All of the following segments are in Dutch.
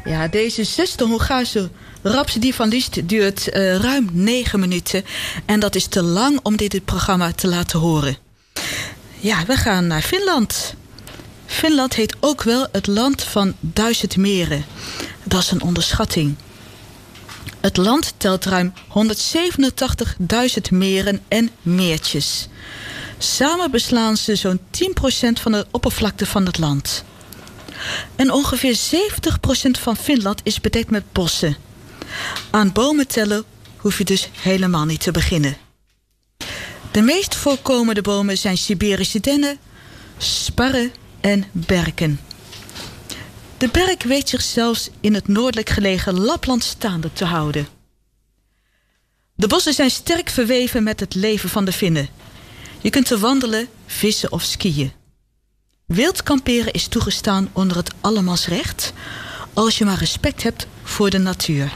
Ja, deze 6e Hongaarse Rhapsodie van Liszt duurt ruim 9 minuten. En dat is te lang om dit programma te laten horen. Ja, we gaan naar Finland. Finland heet ook wel het land van 1000 meren. Dat is een onderschatting. Het land telt ruim 187.000 meren en meertjes. Samen beslaan ze zo'n 10% van de oppervlakte van het land. En ongeveer 70% van Finland is bedekt met bossen. Aan bomen tellen hoef je dus helemaal niet te beginnen. De meest voorkomende bomen zijn Siberische dennen, sparren en berken. De berk weet zich zelfs in het noordelijk gelegen Lapland staande te houden. De bossen zijn sterk verweven met het leven van de Finnen. Je kunt er wandelen, vissen of skiën. Wild kamperen is toegestaan onder het allemansrecht, als je maar respect hebt voor de natuur.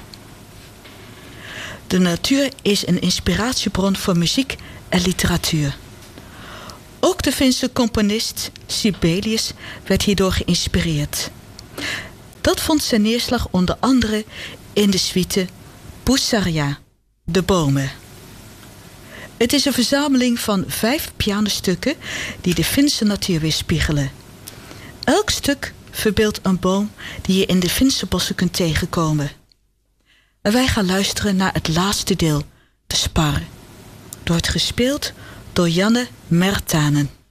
De natuur is een inspiratiebron voor muziek en literatuur. Ook de Finse componist Sibelius werd hierdoor geïnspireerd. Dat vond zijn neerslag onder andere in de suite Pussarja, de bomen. Het is een verzameling van 5 pianostukken die de Finse natuur weerspiegelen. Elk stuk verbeeldt een boom die je in de Finse bossen kunt tegenkomen. En wij gaan luisteren naar het laatste deel, de spar. Wordt gespeeld door Janne Mertanen.